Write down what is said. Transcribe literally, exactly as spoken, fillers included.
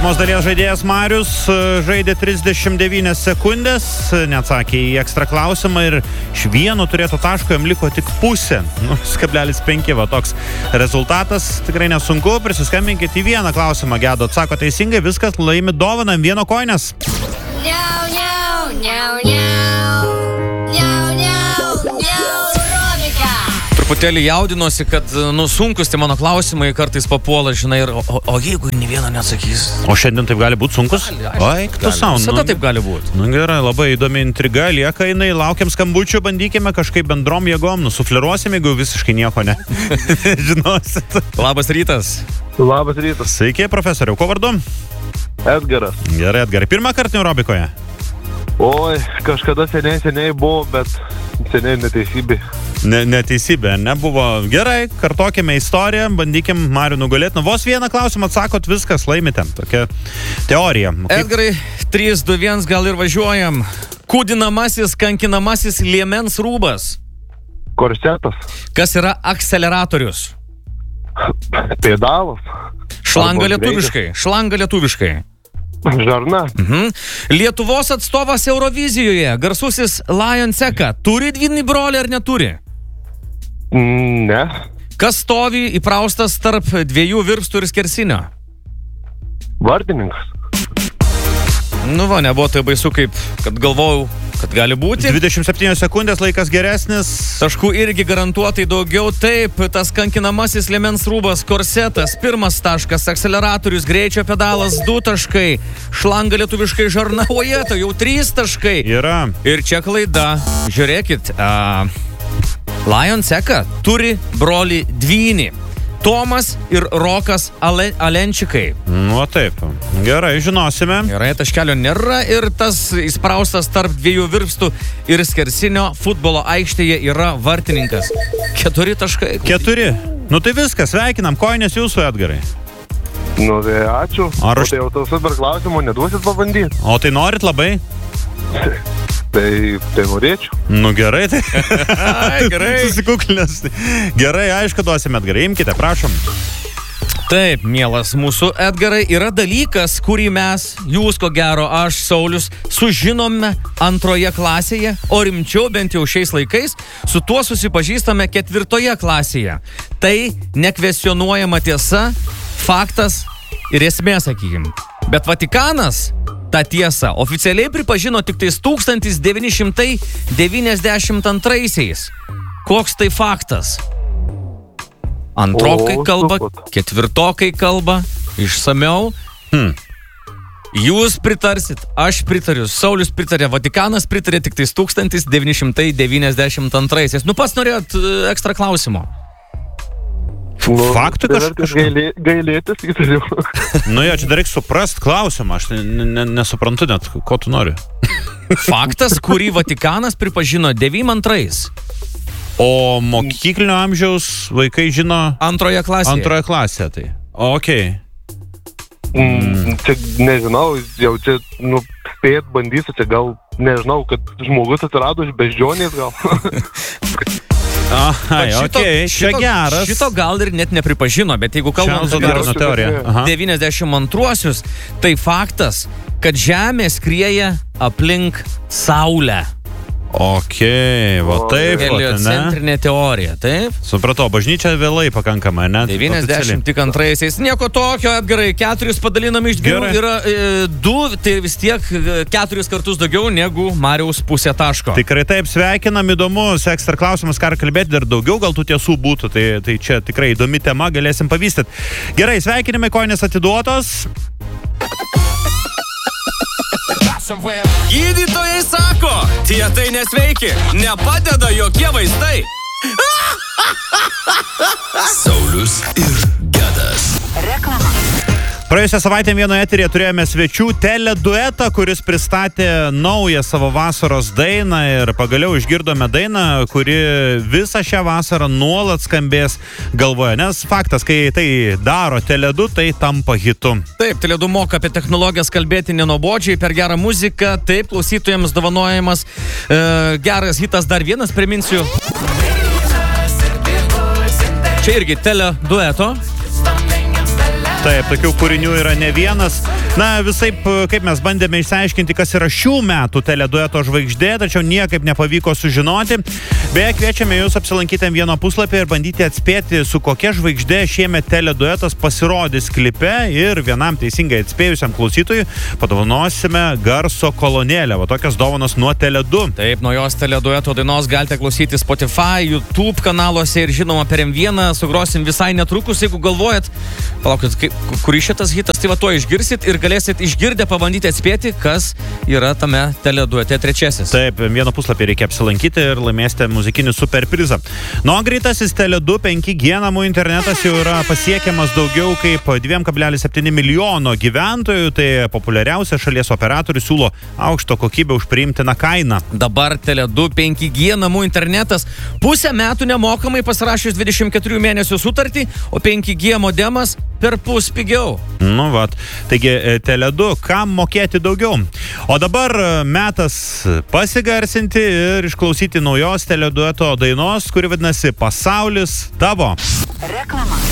Pirmos dalies žaidėjas Marius žaidė trisdešimt devynias sekundės, neatsakė į ekstra klausimą ir iš vieno turėto taško jam liko tik pusė. nulis kablelis penki, va toks rezultatas. Tikrai nesunku, prisiskambinkit į vieną klausimą, Gedo atsako teisingai, viskas, laimi dovaną vieno koinės. Niau, niau, niau, niau. Niau, niau, niau, Romika. Truputėlį jaudinosi, kad nu, sunkus tie mano klausimai kartais papuola, žinai, ir, o, o jeigu nė vieną neatsakys? O šiandien taip gali būti sunkus? Oi, tu savo. Visada taip gali būti. Nu gerai, labai įdomi intriga, lieka jinai, laukiam skambučių, bandykime kažkaip bendrom jėgom, nusufliruosim, jeigu visiškai nieko ne. Žinosit. Labas rytas. Labas rytas. Sveiki, profesoriau, kuo vardu? Edgaras. Gerai, Edgarai. Pirmą kartą Eurobikoje? Oi, kažkada seniai, seniai buvo, bet seniai neteisybė. Ne, neteisybė, nebuvo. Gerai, kartokime istoriją, bandykim Marių nugalėti. Nu, vos vieną klausimą atsakot, viskas, laimite. Tokia teorija. Kaip... Edgarai, trys, du, vienas, gal ir važiuojam. Kūdinamasis, kankinamasis liemens rūbas. Korsetas. Kas yra akseleratorius? Pedalas. Šlanga Arba lietuviškai. Šlanga lietuviškai. Žarna. Mhm. Lietuvos atstovas Eurovizijoje, garsusis Lion Seka, turi dvynį brolį ar neturi? Mm, ne. Kas stovi įpraustas tarp dviejų virpstų ir skersinio? Vartininkas. Nu va, nebuvo tai baisu, kaip kad galvojau, kad gali būti. dvidešimt septynios sekundės, laikas geresnis. Taškų irgi garantuotai daugiau. Taip, tas kankinamasis liemens rūbas, korsetas, pirmas taškas, akseleratorius, greičio pedalas, du taškai, šlanga lietuviškai žarna, oje, tai jau trys taškai. Yra. Ir čia klaida. Žiūrėkit, uh, Lion Seka turi brolį dvynį. Tomas ir Rokas Ale, Alenčikai. Nu, taip. Gerai, žinosime. Gerai, taškelio nėra ir tas įspraustas tarp dviejų virpstų ir skersinio futbolo aikštėje yra vartininkas. Keturi taškai. Keturi. Nu tai viskas, sveikinam, koinės jūsų, Edgarai. Nu, tai ačiū. Ar o aš- tai jau tau super klausimų neduosit pabandyti? O tai norit labai? Tai, tai norėčiau. Nu gerai, tai. Ai, gerai. Susikuklinęs. Gerai, aišku, duosime, Edgarai, imkite, prašom. Taip, mielas mūsų Edgarai, yra dalykas, kurį mes, jūs ko gero, aš, Saulius, sužinome antroje klasėje, o rimčiau bent jau šiais laikais, su tuo susipažįstame ketvirtoje klasėje. Tai nekvestionuojama tiesa, faktas ir esmė, sakykim. Bet Vatikanas tą tiesą oficialiai pripažino tik tais tūkstantis devyni šimtai devyniasdešimt antraisiais. Koks tai faktas? Antrokai O, kalba, suprat. ketvirtokai kalba, išsamiau. Hmm. Jūs pritarsit, aš pritariu, Saulius pritarė, Vatikanas pritarė tik tais tūkstantis devyni šimtai devyniasdešimt antraisiais. Nu pats norėjot e, ekstra klausimo. Nu, Faktų tai kaž- vertis gailė, gailėtis įtariu. Nu jo, čia dar reikia suprast klausimą, aš ne, ne, nesuprantu net, ko tu nori. Faktas, kurį Vatikanas pripažino devyniasdešimt antrais. O mokyklinio amžiaus vaikai žino Antroje klasėje. antroje klasėje, tai. Okei. Mm. Čia nežinau, jau čia, nu, spėt bandysiu, čia gal, nežinau, kad žmogus atsirado iš beždžionės gal. Ai, Šito- okei, čia šito- geras. Šito gal ir net nepripažino, bet jeigu kalbam Čarlzo apie Darvino teorija. Aha. devyniasdešimt antruosius, tai faktas, kad Žemė skrieja aplink Saulę. Okei, va taip, va, ne? Heliocentrinė teorija, taip? Supratau, bažnyčia vėlai pakankamai, ne? devyniasdešimt tik antraisiais. Nieko tokio, Edgarai, keturis padalinam iš dviejų, Gerai. yra e, du, tai vis tiek e, keturis kartus daugiau negu Mariaus pusė taško. Tikrai taip, sveikinam, įdomus ekstra klausimas, ką kalbėti, dar daugiau gal tų tiesų būtų, tai, tai čia tikrai įdomi tema, galėsim pavystyti. Gerai, sveikinimai, koinės atiduotos. Gydytojai sako, tie tai nesveiki, nepadeda jokie vaistai. Saulius ir Gedas. Reklama. Praėjusią savaitę vieno eteryje turėjome svečių teleduetą, kuris pristatė naują savo vasaros dainą ir pagaliau išgirdome dainą, kuri visą šią vasarą nuolat skambės galvoje. Nes faktas, kai tai daro teledu, tai tampa hitu. Taip, teledu moka apie technologijas kalbėti nenobodžiai, per gerą muziką, taip, klausytojams dovanojamas e, geras hitas, dar vienas, priminsiu. Čia irgi teledueto. Taip, tokių kūrinių yra ne vienas. Na, visaip, kaip mes bandėme išsiaiškinti, kas yra šių metų teledueto žvaigždė, tačiau niekaip nepavyko sužinoti. Beje, kviečiame jūs apsilankyti ant vieno puslapį ir bandyti atspėti, su kokia žvaigždė šiemet teleduetas pasirodys klipe, ir vienam teisingai atspėjusiam klausytojui padovanosime garso kolonėlę. Va tokios dovanos nuo Tele du. Taip, nuo jos teledueto dainos galite klausyti Spotify, YouTube kanaluose ir žinoma per M vieną sugrosim visai netrukus. Jeigu galvojat, palaukit, kaip, kuris šitas hitas, tai va to išgirsit ir galėsit išgirdę pabandyti atspėti, kas yra tame teleduete trečiasis. Taip, vieno puslapį reikia apsilankyti ir laimėsite muzikinį superprizą. Nu, greitasis Tele du penki G namų internetas jau yra pasiekiamas daugiau kaip du kablelis septyni milijono gyventojų, tai populiariausias šalies operatorius siūlo aukšto kokybę už priimtiną kainą. Dabar Tele du penki G namų internetas pusę metų nemokamai pasirašius dvidešimt keturių mėnesių sutartį, o penki G modemas per pus pigiau. Nu, vat. Taigi, Tele du, kam mokėti daugiau? O dabar metas pasigarsinti ir išklausyti naujos teledueto dainos, kuri vadinasi Pasaulis tavo. Reklama.